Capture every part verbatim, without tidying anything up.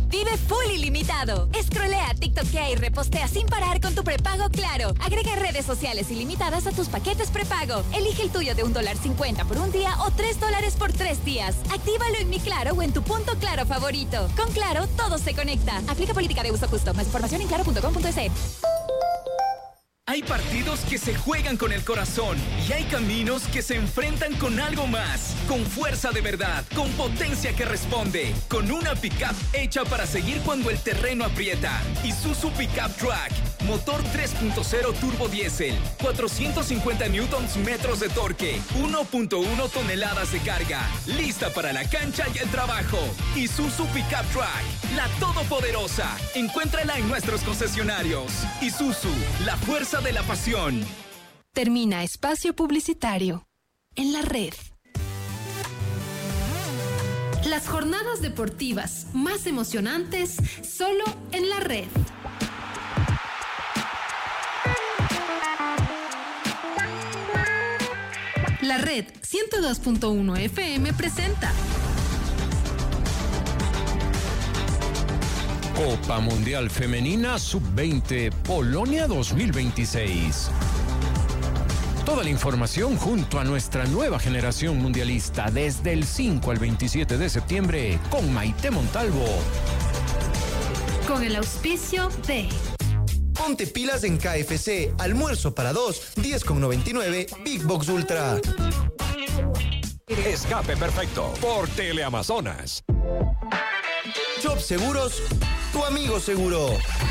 Vive full ilimitado. Escrolea TikTokea y repostea sin parar con tu prepago Claro. Agrega redes sociales ilimitadas a tus paquetes prepago. Elige el tuyo de un dólar cincuenta por un día o tres dólares por tres días. Actívalo en Mi Claro o en tu punto Claro favorito. Con Claro, todo se conecta. Aplica política de uso justo. Más información en claro punto com punto es. Hay partidos que se juegan con el corazón y hay caminos que se enfrentan con algo más, con fuerza de verdad, con potencia que responde, con una pickup hecha para seguir cuando el terreno aprieta. Isuzu Pickup Track, motor tres punto cero turbo diésel, cuatrocientos cincuenta newtons metros de torque, uno punto uno toneladas de carga, lista para la cancha y el trabajo. Isuzu Pickup Track, la todopoderosa. Encuéntrala en nuestros concesionarios. Isuzu, la fuerza de la pasión. Termina espacio publicitario en la red. Las jornadas deportivas más emocionantes solo en la red. La red ciento dos punto uno F M presenta Copa Mundial Femenina sub veinte Polonia dos mil veintiséis. Toda la información junto a nuestra nueva generación mundialista desde el cinco al veintisiete de septiembre con Maite Montalvo. Con el auspicio de Ponte pilas en K F C, almuerzo para dos, diez con noventa y nueve, Big Box Ultra. Escape perfecto por Teleamazonas. Shop Seguros, tu amigo seguro.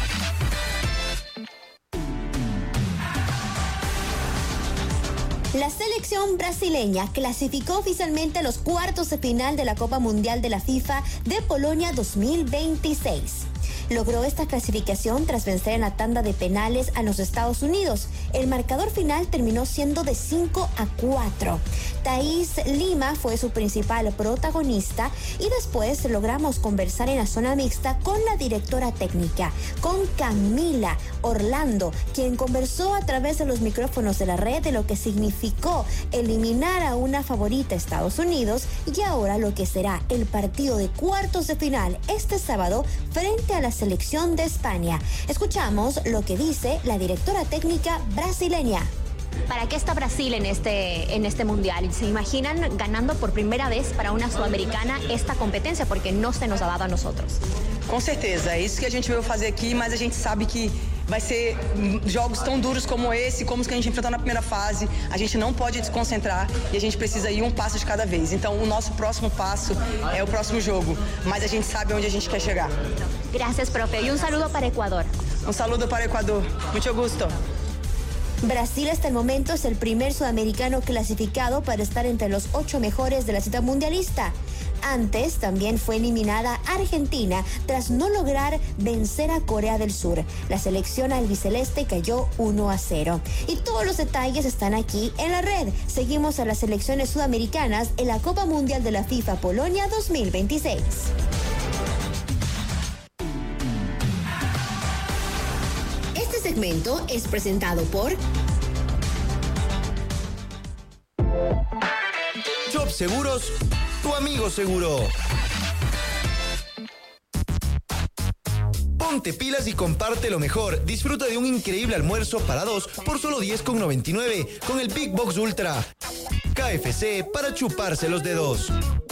La selección brasileña clasificó oficialmente a los cuartos de final de la Copa Mundial de la FIFA de Polonia dos mil veintiséis. Logró esta clasificación tras vencer en la tanda de penales a los Estados Unidos. El marcador final terminó siendo de cinco a cuatro. Thaís Lima fue su principal protagonista y después logramos conversar en la zona mixta con la directora técnica, con Camila Orlando, quien conversó a través de los micrófonos de la red de lo que significó eliminar a una favorita Estados Unidos y ahora lo que será el partido de cuartos de final este sábado frente a la selección de España. Escuchamos lo que dice la directora técnica brasileña. ¿Para qué está Brasil en este, en este mundial? ¿Se imaginan ganando por primera vez para una sudamericana esta competencia? Porque no se nos ha dado a nosotros. Com certeza, é isso que a gente veio fazer aqui, mas a gente sabe que vai ser jogos tão duros como esse, como os que a gente enfrentou na primeira fase. A gente não pode desconcentrar e a gente precisa ir um passo de cada vez. Então, o nosso próximo passo é o próximo jogo, mas a gente sabe onde a gente quer chegar. Gracias, profe. Y un saludo para Ecuador. Un saludo para Ecuador. Mucho gusto. Brasil hasta el momento es el primer sudamericano clasificado para estar entre los ocho mejores de la cita mundialista. Antes también fue eliminada Argentina tras no lograr vencer a Corea del Sur. La selección albiceleste cayó uno a cero. Y todos los detalles están aquí en la red. Seguimos a las selecciones sudamericanas en la Copa Mundial de la FIFA Polonia dos mil veintiséis. Este segmento es presentado por Shop Seguros, tu amigo seguro. Ponte pilas y comparte lo mejor. Disfruta de un increíble almuerzo para dos por solo diez con noventa y nueve con el Big Box Ultra. K F C para chuparse los dedos.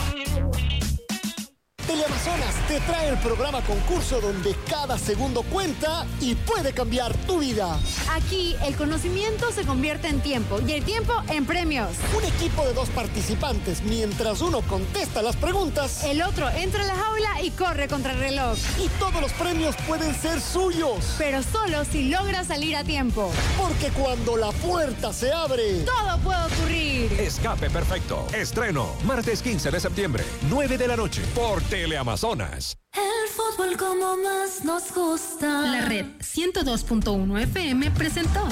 Teleamazonas te trae el programa concurso donde cada segundo cuenta y puede cambiar tu vida. Aquí el conocimiento se convierte en tiempo y el tiempo en premios. Un equipo de dos participantes, mientras uno contesta las preguntas, el otro entra a la jaula y corre contra el reloj. Y todos los premios pueden ser suyos. Pero solo si logra salir a tiempo. Porque cuando la puerta se abre, todo puede ocurrir. Escape perfecto. Estreno martes quince de septiembre, nueve de la noche, por Teleamazonas. El fútbol como más nos gusta. La red ciento dos punto uno F M presentó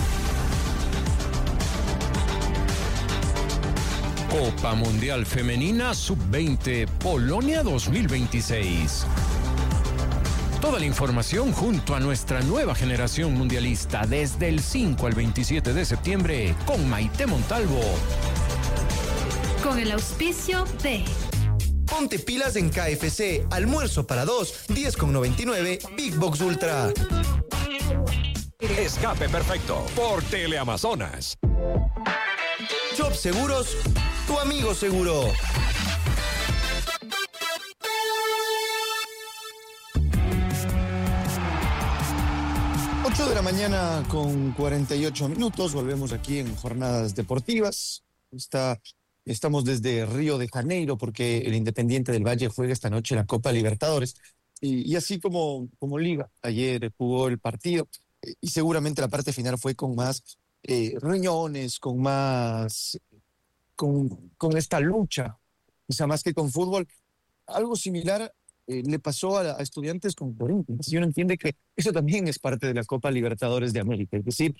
Copa Mundial Femenina sub veinte Polonia dos mil veintiséis. Toda la información junto a nuestra nueva generación mundialista desde el cinco al veintisiete de septiembre con Maite Montalvo. Con el auspicio de Ponte pilas en K F C, almuerzo para dos, diez con noventa y nueve, Big Box Ultra. Escape perfecto por Teleamazonas. Shop Seguros, tu amigo seguro. ocho de la mañana con cuarenta y ocho minutos, volvemos aquí en Jornadas Deportivas. Está, estamos desde Río de Janeiro porque el Independiente del Valle juega esta noche la Copa Libertadores. Y, y así como, como Liga, ayer jugó el partido y seguramente la parte final fue con más eh, riñones, con más, con, con esta lucha, o sea, más que con fútbol. Algo similar Eh, le pasó a, a Estudiantes con Corinthians. Y uno entiende que eso también es parte de la Copa Libertadores de América. Es decir,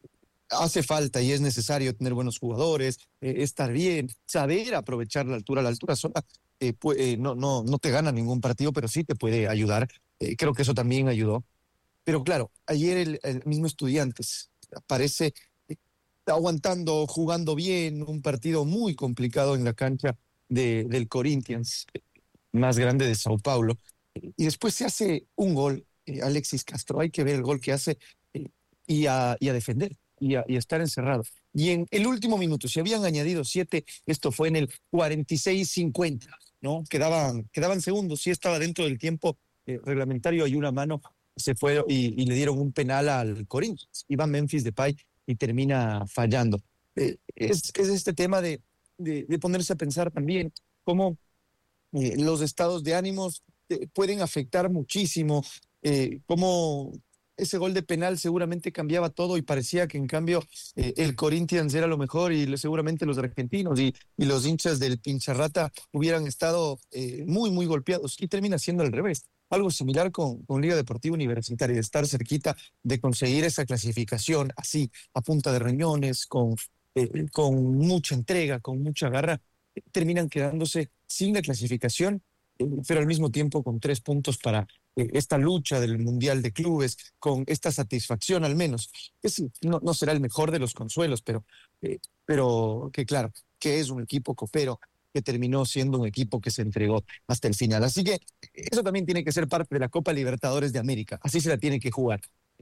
hace falta y es necesario tener buenos jugadores, eh, estar bien, saber aprovechar la altura. La altura sola eh, puede, eh, no, no, no te gana ningún partido, pero sí te puede ayudar. Eh, creo que eso también ayudó. Pero claro, ayer el, el mismo Estudiantes aparece eh, aguantando, jugando bien, un partido muy complicado en la cancha de, del Corinthians, más grande de Sao Paulo, y después se hace un gol, eh, Alexis Castro, hay que ver el gol que hace eh, y, a, y a defender, y a, y a estar encerrado. Y en el último minuto, se habían añadido siete, esto fue en el cuarenta y seis cincuenta, ¿no? Quedaban, quedaban segundos, sí estaba dentro del tiempo eh, reglamentario, hay una mano, se fue y, y le dieron un penal al Corinthians, iba Memphis Depay y termina fallando. Eh, es, es este tema de, de, de ponerse a pensar también cómo Eh, los estados de ánimos eh, pueden afectar muchísimo, eh, cómo ese gol de penal seguramente cambiaba todo y parecía que en cambio eh, el Corinthians era lo mejor y lo, seguramente los argentinos y, y los hinchas del Pincharrata hubieran estado eh, muy, muy golpeados, y termina siendo al revés. Algo similar con, con Liga Deportiva Universitaria, de estar cerquita de conseguir esa clasificación así, a punta de riñones, con, eh, con mucha entrega, con mucha garra, eh, terminan quedándose sin la clasificación, eh, pero al mismo tiempo con tres puntos para eh, esta lucha del Mundial de Clubes, con esta satisfacción al menos, que sí, no, no será el mejor de los consuelos, pero, eh, pero que claro, que es un equipo copero, que terminó siendo un equipo que se entregó hasta el final. Así que eso también tiene que ser parte de la Copa Libertadores de América, así se la tiene que jugar.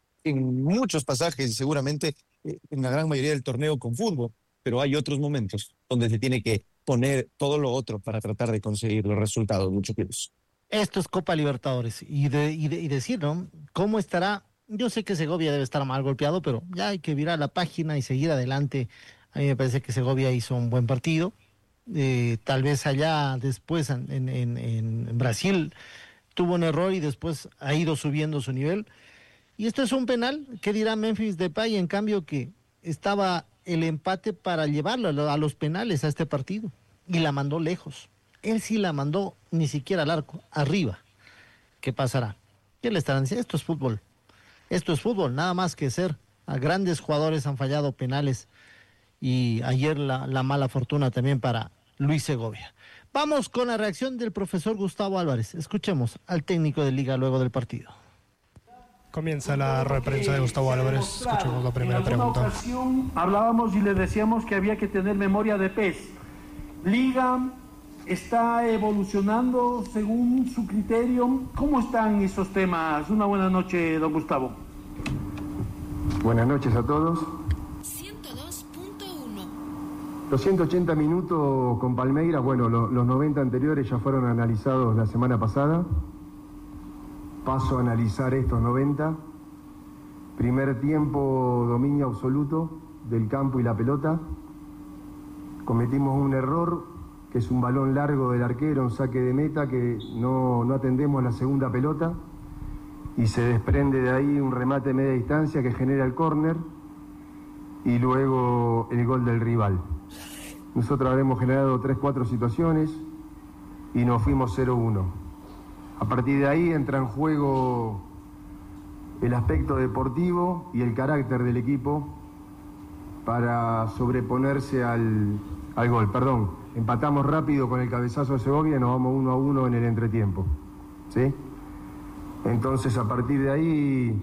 En muchos pasajes y seguramente eh, en la gran mayoría del torneo con fútbol, pero hay otros momentos donde se tiene que poner todo lo otro para tratar de conseguir los resultados, muchos kilos. Esto es Copa Libertadores y, de, y, de, y decir, ¿no? ¿Cómo estará? Yo sé que Segovia debe estar mal golpeado, pero ya hay que virar la página y seguir adelante. A mí me parece que Segovia hizo un buen partido. Eh, tal vez allá después en, en, en Brasil tuvo un error y después ha ido subiendo su nivel. Y esto es un penal. ¿Qué dirá Memphis Depay? En cambio que estaba el empate para llevarlo a los penales a este partido y la mandó lejos. Él sí la mandó ni siquiera al arco, arriba. ¿Qué pasará? ¿Qué le estarán diciendo? Esto es fútbol. Esto es fútbol, nada más que ser. A grandes jugadores han fallado penales y ayer la, la mala fortuna también para Luis Segovia. Vamos con la reacción del profesor Gustavo Álvarez. Escuchemos al técnico de Liga luego del partido. Comienza la rueda de prensa de Gustavo Álvarez. Escuchemos la primera pregunta. En alguna ocasión hablábamos y le decíamos que había que tener memoria de pez. Liga está evolucionando según su criterio. ¿Cómo están esos temas? Una buena noche, don Gustavo. Buenas noches a todos. ciento dos punto uno. Los ciento ochenta minutos con Palmeiras, bueno, lo, los noventa anteriores ya fueron analizados la semana pasada. Paso a analizar estos noventa. Primer tiempo, dominio absoluto del campo y la pelota. Cometimos un error, que es un balón largo del arquero, un saque de meta, que no, no atendemos la segunda pelota. Y se desprende de ahí un remate de media distancia que genera el córner. Y luego el gol del rival. Nosotros habremos generado tres cuatro situaciones y nos fuimos cero uno. A partir de ahí entra en juego el aspecto deportivo y el carácter del equipo para sobreponerse al, al gol. Perdón, empatamos rápido con el cabezazo de Segovia y nos vamos uno a uno en el entretiempo. ¿Sí? Entonces, a partir de ahí,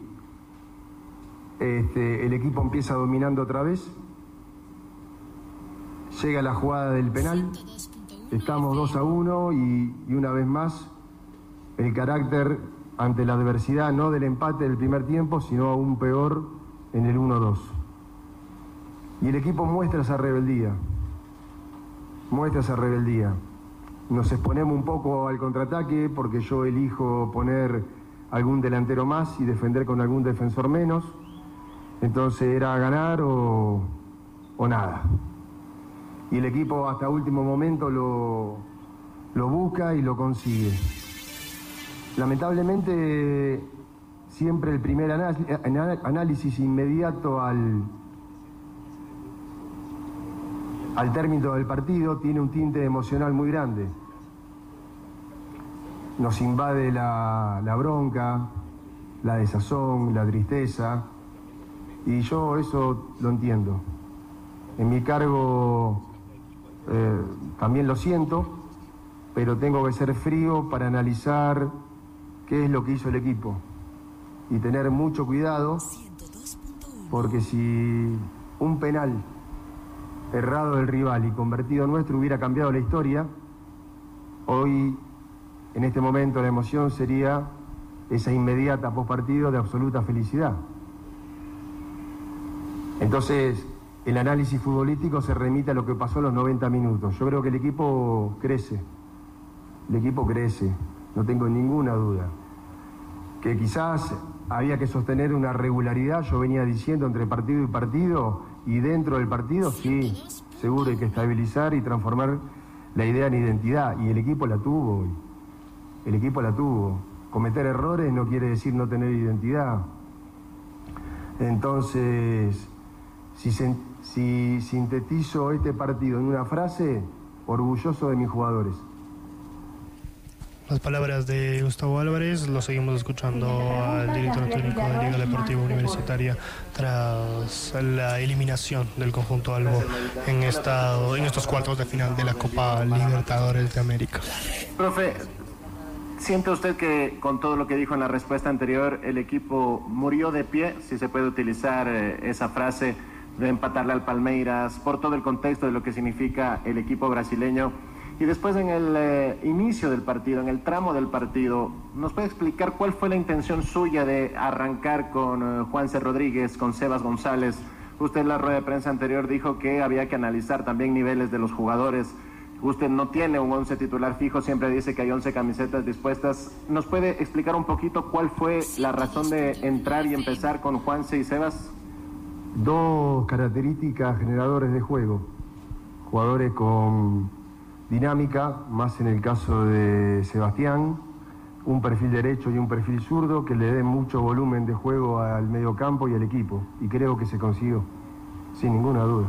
este, el equipo empieza dominando otra vez. Llega la jugada del penal estamos dos a uno y, y una vez más el carácter ante la adversidad, no del empate del primer tiempo, sino aún peor en el uno dos. Y el equipo muestra esa rebeldía, muestra esa rebeldía. Nos exponemos un poco al contraataque porque yo elijo poner algún delantero más y defender con algún defensor menos. Entonces era ganar o, o nada. Y el equipo hasta último momento lo, lo busca y lo consigue. Lamentablemente siempre el primer análisis inmediato al, al término del partido tiene un tinte emocional muy grande. Nos invade la, la bronca, la desazón, la tristeza, y yo eso lo entiendo. En mi cargo eh, también lo siento, pero tengo que ser frío para analizar qué es lo que hizo el equipo y tener mucho cuidado, porque si un penal errado del rival y convertido nuestro hubiera cambiado la historia, hoy en este momento la emoción sería esa inmediata pospartido de absoluta felicidad. Entonces el análisis futbolístico se remite a lo que pasó en los noventa minutos. Yo creo que el equipo crece, el equipo crece, no tengo ninguna duda. Que quizás había que sostener una regularidad, yo venía diciendo, entre partido y partido, y dentro del partido, sí, seguro hay que estabilizar y transformar la idea en identidad, y el equipo la tuvo, el equipo la tuvo. Cometer errores no quiere decir no tener identidad. Entonces, si, si sintetizo este partido en una frase, orgulloso de mis jugadores. Las palabras de Gustavo Álvarez, lo seguimos escuchando al director técnico de Liga Deportiva Universitaria tras la eliminación del conjunto albo en, esta, en estos cuartos de final de la Copa Libertadores de América. Profe, ¿siente usted que con todo lo que dijo en la respuesta anterior el equipo murió de pie, si se puede utilizar esa frase, de empatarle al Palmeiras, por todo el contexto de lo que significa el equipo brasileño? Y después, en el eh, inicio del partido, en el tramo del partido, ¿nos puede explicar cuál fue la intención suya de arrancar con eh, Juanse Rodríguez, con Sebas González? Usted en la rueda de prensa anterior dijo que había que analizar también niveles de los jugadores. Usted no tiene un once titular fijo, siempre dice que hay once camisetas dispuestas. ¿Nos puede explicar un poquito cuál fue la razón de entrar y empezar con Juanse y Sebas? Dos características generadores de juego. Jugadores con dinámica, más en el caso de Sebastián, un perfil derecho y un perfil zurdo que le dé mucho volumen de juego al mediocampo y al equipo, y creo que se consiguió, sin ninguna duda.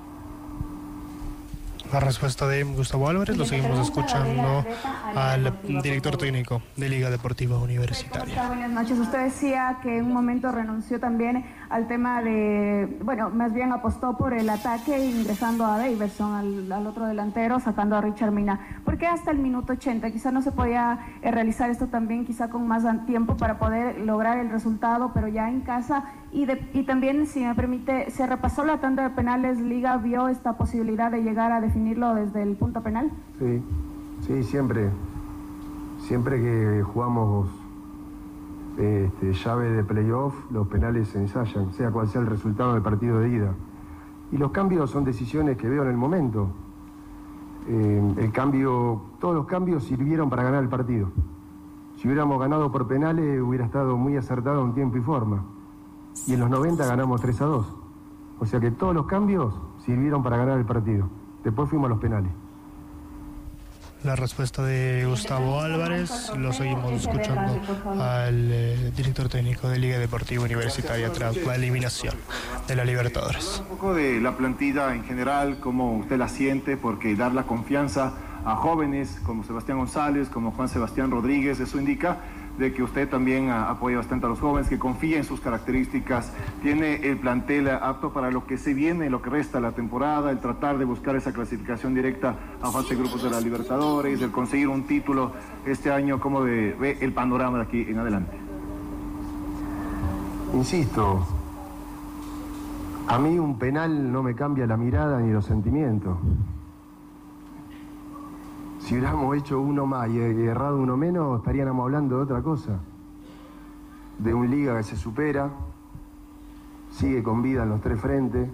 La respuesta de Gustavo Álvarez, lo seguimos escuchando al director técnico de Liga Deportiva Universitaria. Buenas noches. Usted decía que en un momento renunció también al tema de, bueno, más bien apostó por el ataque ingresando a Daverson, al, al otro delantero, sacando a Richard Mina. ¿Por qué hasta el minuto ochenta? Quizá no se podía eh, realizar esto también, quizá con más tiempo para poder lograr el resultado, pero ya en casa. Y, de, y también, si me permite, se repasó la tanda de penales. Liga vio esta posibilidad de llegar a definirlo desde el punto penal. Sí, sí, siempre, siempre que jugamos este, llave de playoff, los penales se ensayan, sea cual sea el resultado del partido de ida. Y los cambios son decisiones que veo en el momento. Eh, el cambio, todos los cambios sirvieron para ganar el partido. Si hubiéramos ganado por penales, hubiera estado muy acertado en tiempo y forma. Y en los noventa ganamos tres a dos. O sea que todos los cambios sirvieron para ganar el partido. Después fuimos a los penales. La respuesta de Gustavo Álvarez, lo seguimos escuchando al eh, director técnico de Liga Deportiva Universitaria tras la eliminación de la Libertadores. Un poco de la plantilla en general, cómo usted la siente, porque dar la confianza a jóvenes como Sebastián González, como Juan Sebastián Rodríguez, eso indica de que usted también apoya bastante a los jóvenes, que confía en sus características, tiene el plantel apto para lo que se viene, lo que resta la temporada, el tratar de buscar esa clasificación directa a fase de grupos de la Libertadores, el conseguir un título este año. ¿Cómo ve el panorama de aquí en adelante? Insisto, a mí un penal no me cambia la mirada ni los sentimientos. Si hubiéramos hecho uno más y errado uno menos, estaríamos hablando de otra cosa. De un Liga que se supera, sigue con vida en los tres frentes.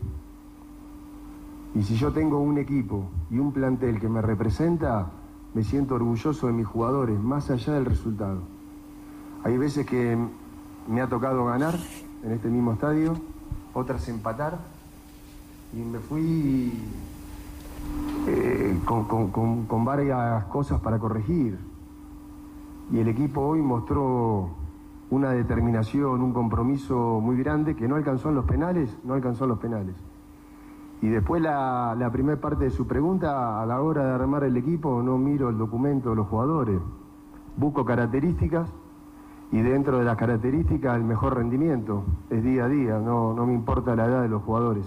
Y si yo tengo un equipo y un plantel que me representa, me siento orgulloso de mis jugadores, más allá del resultado. Hay veces que me ha tocado ganar en este mismo estadio, otras empatar, y me fui eh, con, con, con, con varias cosas para corregir. Y el equipo hoy mostró una determinación, un compromiso muy grande que no alcanzó en los penales, no alcanzó en los penales. Y después la, la primera parte de su pregunta, a la hora de armar el equipo no miro el documento de los jugadores, busco características y dentro de las características el mejor rendimiento, es día a día, no, no me importa la edad de los jugadores.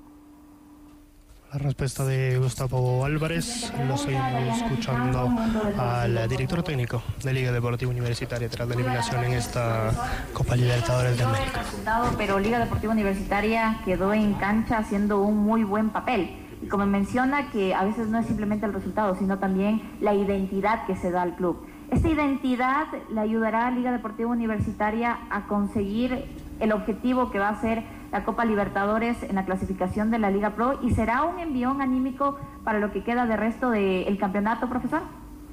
La respuesta de Gustavo Álvarez, lo seguimos escuchando al director técnico de Liga Deportiva Universitaria tras la eliminación en esta Copa Libertadores de América. Pero Liga Deportiva Universitaria quedó en cancha haciendo un muy buen papel. Y como menciona, que a veces no es simplemente el resultado, sino también la identidad que se da al club. Esta identidad le ayudará a Liga Deportiva Universitaria a conseguir el objetivo que va a ser la Copa Libertadores en la clasificación de la Liga Pro, y será un envión anímico para lo que queda de resto del campeonato, profesor.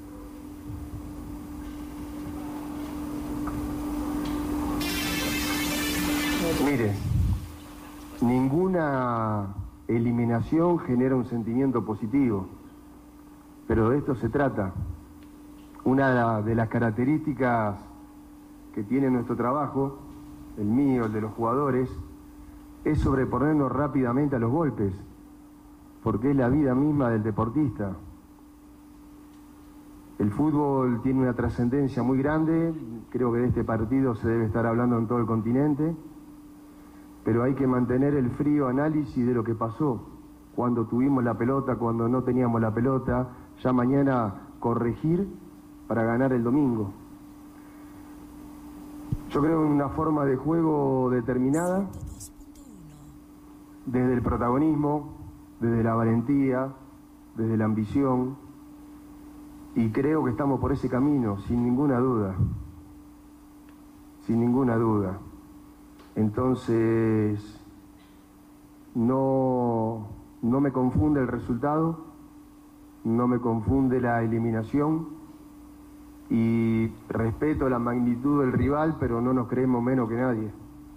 Mire, ninguna eliminación genera un sentimiento positivo, pero de esto se trata. Una de las características que tiene nuestro trabajo, el mío, el de los jugadores, es sobreponernos rápidamente a los golpes, porque es la vida misma del deportista. El fútbol tiene una trascendencia muy grande, creo que de este partido se debe estar hablando en todo el continente, pero hay que mantener el frío análisis de lo que pasó, cuando tuvimos la pelota, cuando no teníamos la pelota, ya mañana corregir para ganar el domingo. Yo creo en una forma de juego determinada, desde el protagonismo, desde la valentía, desde la ambición, y creo que estamos por ese camino, sin ninguna duda, sin ninguna duda. Entonces, no, no me confunde el resultado, no me confunde la eliminación, y respeto la magnitud del rival, pero no nos creemos menos que nadie.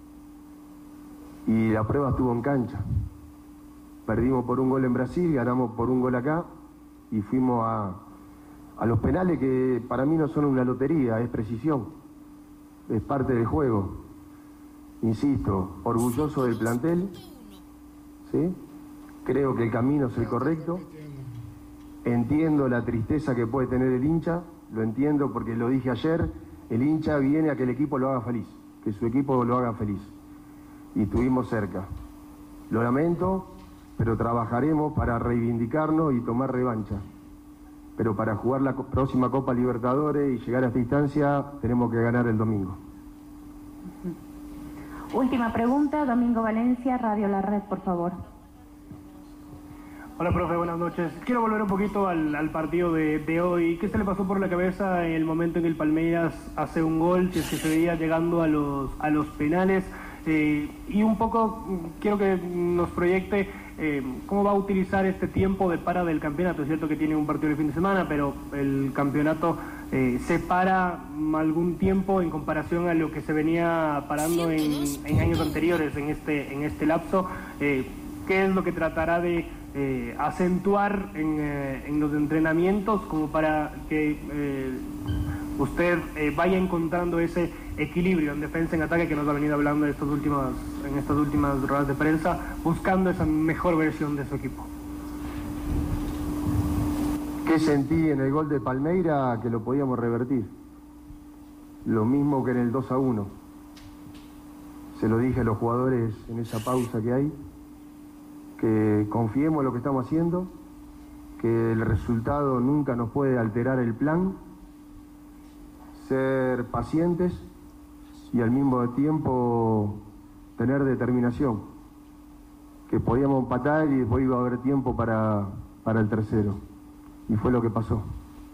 Y la prueba estuvo en cancha. Perdimos por un gol en Brasil, ganamos por un gol acá y fuimos a, a los penales, que para mí no son una lotería, es precisión, es parte del juego. Insisto, orgulloso del plantel, ¿sí? Creo que el camino es el correcto, entiendo la tristeza que puede tener el hincha, lo entiendo porque lo dije ayer, el hincha viene a que el equipo lo haga feliz, que su equipo lo haga feliz. Y estuvimos cerca. Lo lamento, pero trabajaremos para reivindicarnos y tomar revancha. Pero para jugar la próxima Copa Libertadores y llegar a esta instancia, tenemos que ganar el domingo. Última pregunta, Domingo Valencia, Radio La Red, por favor. Hola, profe, buenas noches. Quiero volver un poquito al, al partido de, de hoy. ¿Qué se le pasó por la cabeza en el momento en que el Palmeiras hace un gol, si es que se veía llegando a los, a los penales? Eh, y un poco quiero que nos proyecte eh, cómo va a utilizar este tiempo de para del campeonato. Es cierto que tiene un partido el fin de semana, pero el campeonato eh, se para algún tiempo en comparación a lo que se venía parando en, en años anteriores en este, en este lapso. Eh, ¿Qué es lo que tratará de eh, acentuar en, eh, en los entrenamientos como para que eh, usted eh, vaya encontrando ese equilibrio en defensa, en ataque, que nos ha venido hablando en estas últimas, en estas últimas ruedas de prensa, buscando esa mejor versión de su equipo? ¿Qué sentí en el gol de Palmeira? Que lo podíamos revertir. Lo mismo que en el dos a uno. Se lo dije a los jugadores en esa pausa que hay, que confiemos en lo que estamos haciendo, que el resultado nunca nos puede alterar el plan, ser pacientes y al mismo tiempo tener determinación, que podíamos empatar y después iba a haber tiempo para, para el tercero, y fue lo que pasó.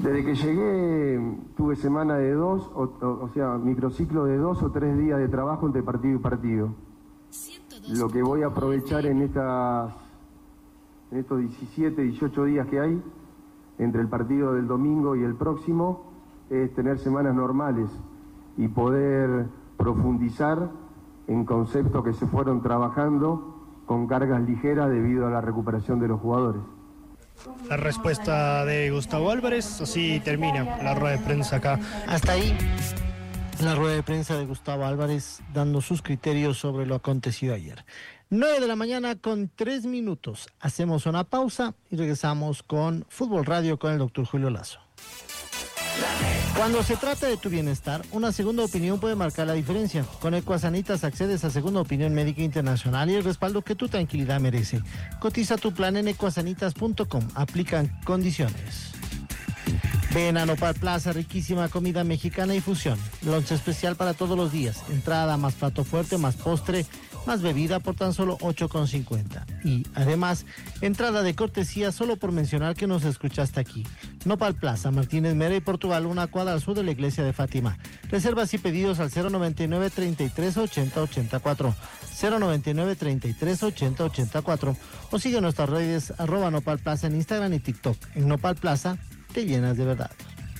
Desde que llegué tuve semana de dos, o, o, o sea, microciclo de dos o tres días de trabajo entre partido y partido. Lo que voy a aprovechar en, estas, en estos diecisiete, dieciocho días que hay, entre el partido del domingo y el próximo, es tener semanas normales y poder profundizar en conceptos que se fueron trabajando con cargas ligeras debido a la recuperación de los jugadores. La respuesta de Gustavo Álvarez, así termina la rueda de prensa acá. Hasta ahí la rueda de prensa de Gustavo Álvarez dando sus criterios sobre lo acontecido ayer. nueve de la mañana con tres minutos. Hacemos una pausa y regresamos con Fútbol Radio con el doctor Julio Lazo. Cuando se trata de tu bienestar, una segunda opinión puede marcar la diferencia. Con Ecuasanitas accedes a segunda opinión médica internacional y el respaldo que tu tranquilidad merece. Cotiza tu plan en ecuasanitas punto com. Aplican condiciones. Ven a Nopal Plaza, riquísima comida mexicana y fusión. Lonche especial para todos los días. Entrada más plato fuerte, más postre, más bebida por tan solo ocho con cincuenta. Y además, entrada de cortesía solo por mencionar que nos escuchaste aquí. Nopal Plaza, Martínez Mera y Portugal, una cuadra al sur de la iglesia de Fátima. Reservas y pedidos al cero noventa y nueve, treinta y tres, ochenta, ochenta y cuatro. cero noventa y nueve, treinta y tres, ochenta, ochenta y cuatro. O sigue nuestras redes arroba Nopal Plaza en Instagram y TikTok. En Nopal Plaza te llenas de verdad.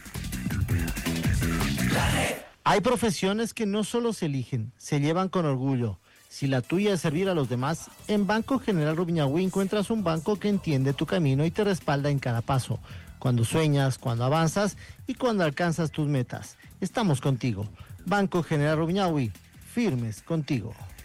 Hay profesiones que no solo se eligen, se llevan con orgullo. Si la tuya es servir a los demás, en Banco General Rumiñahui encuentras un banco que entiende tu camino y te respalda en cada paso. Cuando sueñas, cuando avanzas y cuando alcanzas tus metas. Estamos contigo. Banco General Rumiñahui, firmes contigo.